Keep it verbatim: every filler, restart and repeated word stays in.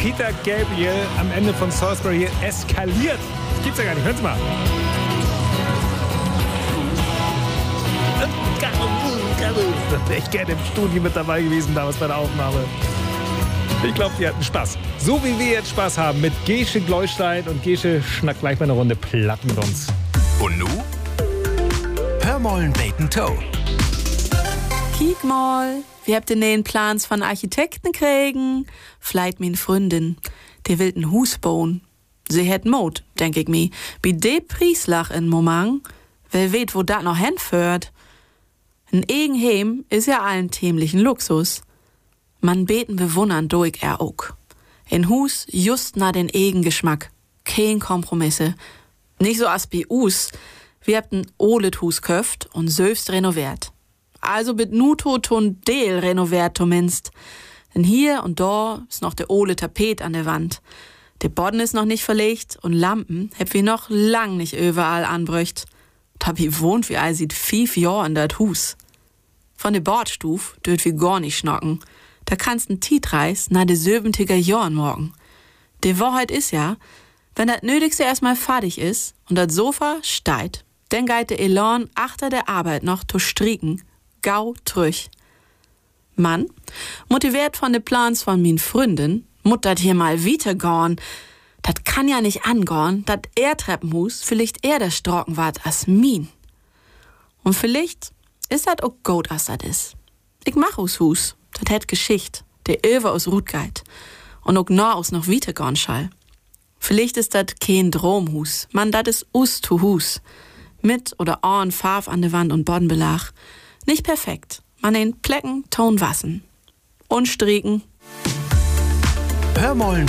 Peter Gabriel am Ende von Salisbury Hill eskaliert. Das gibt's ja gar nicht. Hören Sie mal. Ich wäre echt gerne im Studio mit dabei gewesen, damals bei der Aufnahme. Ich glaube, die hatten Spaß. So wie wir jetzt Spaß haben mit Gesche Gleustein. Und Gesche schnackt gleich mal eine Runde Platt mit uns. Und nu? Hör mollen Bacon Toe. Kiek mal, wir habt den neuen Plans von Architekten kriegen. Vielleicht min Freundin, der will ein Hus bauen. Sie hätt Mut, denk ich mi. Bi de Prieslach in Moment, wer weet, wo dat noch hinführt. Ein Egenheim is ja allen tämlichen Luxus. Man beten bewundern durch er auch. In Hus just na den Egengeschmack. Kein Kompromisse. Nicht so as bi us. Wir habt ein olet Hus köft und söfst renoviert. Also mit Nuto ton Deel renoviert zumindest. Denn hier und da ist noch der ole Tapet an der Wand. Der Boden ist noch nicht verlegt und Lampen heb wir noch lang nicht überall anbrücht. Da wie wohnt wie all sieht fief Jahr in dat Hus. Von der Bordstuf dürft wir gar nicht schnocken. Da kannst n Tietreis na de söbentiger Jahren morgen. Die Wahrheit ist ja, wenn das Nötigste erstmal fertig ist und das Sofa steigt, dann geht der Elan achter der Arbeit noch zu strieken, gau trüch. Mann, motiviert von de Plans von min Freundin, mut dat hier mal weitergorn. Dat kann ja nicht angorn, dat er Treppenhus vielleicht eher der Strocken wart as min. Und vielleicht ist dat auch gut, as dat is. Ich mach aus Hus, dat hätt Geschicht, der Över aus Rutgeit und auch nah aus noch weitergorn schall. Vielleicht ist dat kein Dromhus, man, dat is us to Hus. Mit oder ohne Farb an der Wand und Bodenbelag. Nicht perfekt, man in Plecken, Ton wassen. Und strieken. Hör mollen